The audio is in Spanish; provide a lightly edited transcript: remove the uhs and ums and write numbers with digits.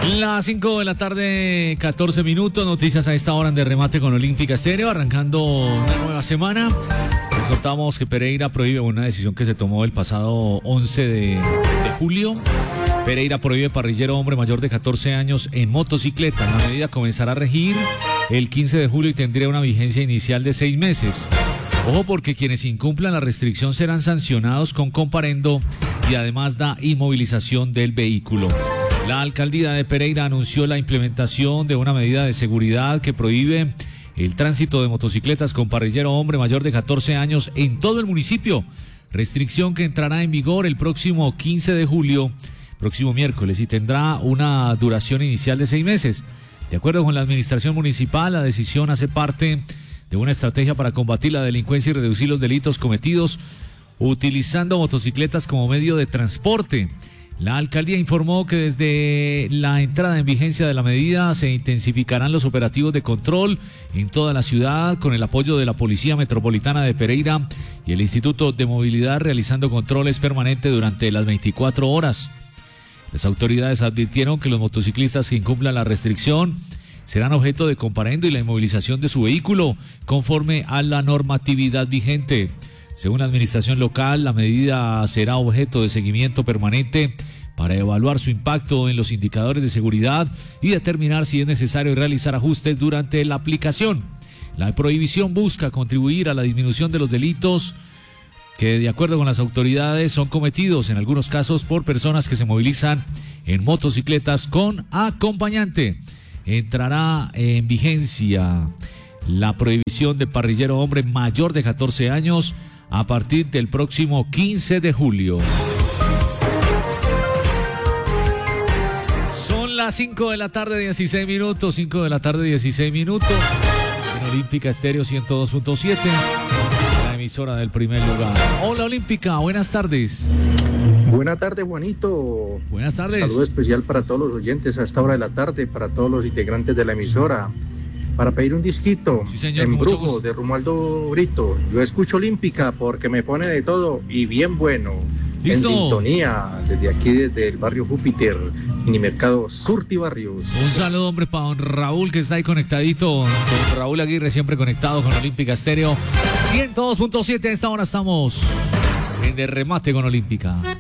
Las 5 de la tarde, 14 minutos, noticias a esta hora en De Remate con Olímpica Estéreo, arrancando una nueva semana. Les contamos que Pereira prohíbe una decisión que se tomó el pasado 11 de julio. Pereira prohíbe parrillero hombre mayor de 14 años en motocicleta. La medida comenzará a regir el 15 de julio y tendría una vigencia inicial de 6 meses. Ojo, porque quienes incumplan la restricción serán sancionados con comparendo y además da inmovilización del vehículo. La alcaldía de Pereira anunció la implementación de una medida de seguridad que prohíbe el tránsito de motocicletas con parrillero hombre mayor de 14 años en todo el municipio. Restricción que entrará en vigor el próximo 15 de julio, próximo miércoles, y tendrá una duración inicial de 6 meses. De acuerdo con la administración municipal, la decisión hace parte de una estrategia para combatir la delincuencia y reducir los delitos cometidos utilizando motocicletas como medio de transporte. La alcaldía informó que desde la entrada en vigencia de la medida se intensificarán los operativos de control en toda la ciudad con el apoyo de la Policía Metropolitana de Pereira y el Instituto de Movilidad, realizando controles permanentes durante las 24 horas. Las autoridades advirtieron que los motociclistas que incumplan la restricción serán objeto de comparendo y la inmovilización de su vehículo conforme a la normatividad vigente. Según la administración local, la medida será objeto de seguimiento permanente para evaluar su impacto en los indicadores de seguridad y determinar si es necesario realizar ajustes durante la aplicación. La prohibición busca contribuir a la disminución de los delitos que, de acuerdo con las autoridades, son cometidos en algunos casos por personas que se movilizan en motocicletas con acompañante. Entrará en vigencia la prohibición de parrillero hombre mayor de 14 años a partir del próximo 15 de julio. Son las 5 de la tarde, 16 minutos, 5 de la tarde, 16 minutos, en Olímpica Estéreo 102.7, la emisora del primer lugar. Hola Olímpica, buenas tardes. Buenas tardes, Juanito. Buenas tardes. Un saludo especial para todos los oyentes a esta hora de la tarde, para todos los integrantes de la emisora. Para pedir un disquito, sí, señor, Embrujo de Romualdo Brito. Yo escucho Olímpica porque me pone de todo y bien bueno. ¿Listo? En sintonía, desde aquí, desde el barrio Júpiter, Minimercado Surti Barrios. Un saludo, hombre, para don Raúl, que está ahí conectadito. Don Raúl Aguirre, siempre conectado con Olímpica Estéreo 102.7. A esta hora estamos en De Remate con Olímpica.